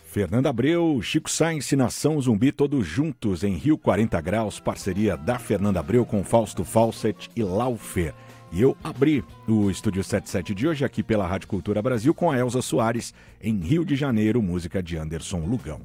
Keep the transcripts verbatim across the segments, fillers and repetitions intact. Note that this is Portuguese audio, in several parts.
Fernanda Abreu, Chico Science, Nação Zumbi, todos juntos em Rio quarenta Graus, parceria da Fernanda Abreu com Fausto Fawcett e Laufer. E eu abri o Estúdio setenta e sete de hoje aqui pela Rádio Cultura Brasil com a Elza Soares em Rio de Janeiro, música de Anderson Lugão.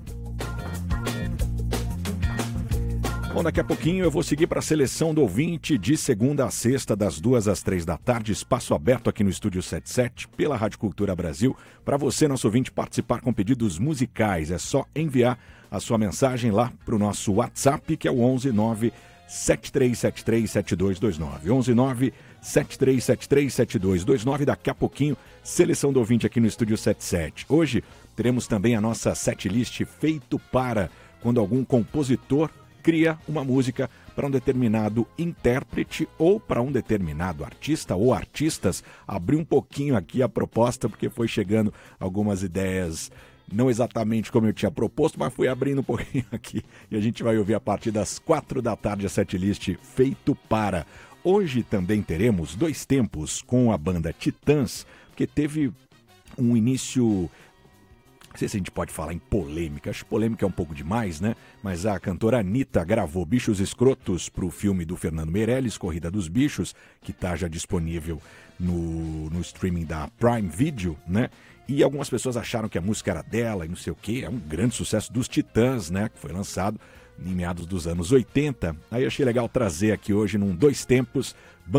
Bom, daqui a pouquinho eu vou seguir para a seleção do ouvinte de segunda a sexta, das duas às três da tarde, espaço aberto aqui no Estúdio setenta e sete, pela Rádio Cultura Brasil, para você, nosso ouvinte, participar com pedidos musicais. É só enviar a sua mensagem lá para o nosso WhatsApp, que é o onze nove sete três sete três sete dois dois nove. onze nove sete três sete três sete dois dois nove. Daqui a pouquinho, seleção do ouvinte aqui no Estúdio setenta e sete. Hoje teremos também a nossa setlist feito para quando algum compositor cria uma música para um determinado intérprete ou para um determinado artista ou artistas. Abri um pouquinho aqui a proposta porque foi chegando algumas ideias, não exatamente como eu tinha proposto, mas fui abrindo um pouquinho aqui e a gente vai ouvir a partir das quatro da tarde a setlist feito para. Hoje também teremos dois tempos com a banda Titãs, porque teve um início... Não sei se a gente pode falar em polêmica, acho que polêmica é um pouco demais, né? Mas a cantora Anitta gravou Bichos Escrotos para o filme do Fernando Meirelles, Corrida dos Bichos, que está já disponível no, no streaming da Prime Video, né? E algumas pessoas acharam que a música era dela e não sei o quê. É um grande sucesso dos Titãs, né? Que foi lançado em meados dos anos oitenta. Aí eu achei legal trazer aqui hoje num Dois Tempos